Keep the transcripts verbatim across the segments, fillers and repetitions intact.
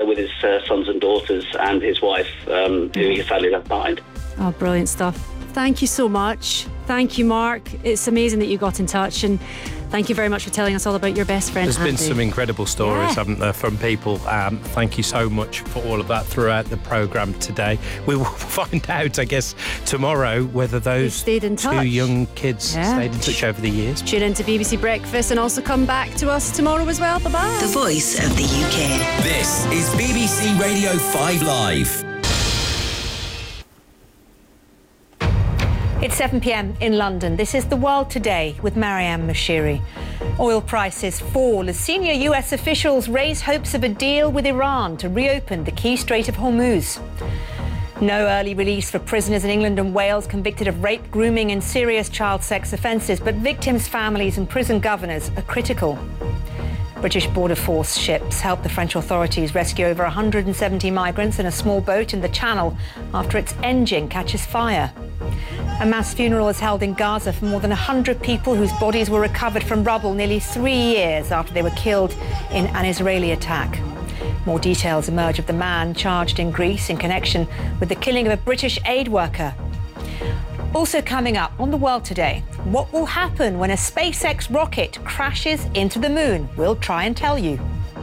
with his uh, sons and daughters and his wife, um, who he sadly left behind. Oh, brilliant stuff. Thank you so much. Thank you, Mark. It's amazing that you got in touch, and thank you very much for telling us all about your best friend, There's Andy. been some incredible stories, Yeah. haven't there, from people. Um, thank you so much for all of that throughout the programme today. We will find out, I guess, tomorrow whether those stayed in two touch. young kids Yeah. stayed in touch over the years. Tune into B B C Breakfast and also come back to us tomorrow as well. Bye-bye. The voice of the U K. This is B B C Radio five Live. It's seven p m in London. This is The World Today with Marianne Mashiri. Oil prices fall as senior U S officials raise hopes of a deal with Iran to reopen the key Strait of Hormuz. No early release for prisoners in England and Wales convicted of rape, grooming and serious child sex offences, but victims' families and prison governors are critical. British Border Force ships helped the French authorities rescue over one hundred seventy migrants in a small boat in the Channel after its engine catches fire. A mass funeral is held in Gaza for more than one hundred people whose bodies were recovered from rubble nearly three years after they were killed in an Israeli attack. More details emerge of the man charged in Greece in connection with the killing of a British aid worker. Also coming up on The World Today, what will happen when a SpaceX rocket crashes into the moon? We'll try and tell you.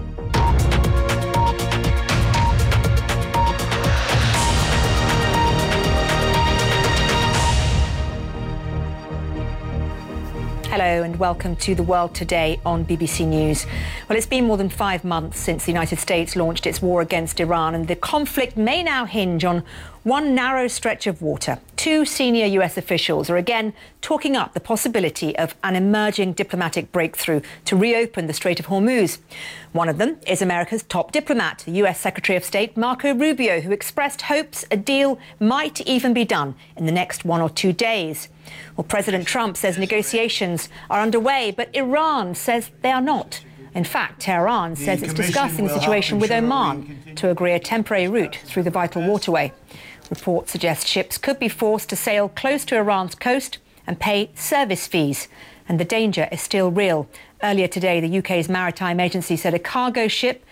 Hello and welcome to The World Today on B B C News. Well, it's been more than five months since the United States launched its war against Iran, and the conflict may now hinge on one narrow stretch of water. Two senior U S officials are again talking up the possibility of an emerging diplomatic breakthrough to reopen the Strait of Hormuz. One of them is America's top diplomat, the U S Secretary of State Marco Rubio, who expressed hopes a deal might even be done in the next one or two days. Well, President Trump says negotiations are underway, but Iran says they are not. In fact, Tehran says it's discussing the situation with Oman to agree a temporary route through the vital waterway. Reports suggest ships could be forced to sail close to Iran's coast and pay service fees, and the danger is still real. Earlier today, the U K's maritime agency said a cargo ship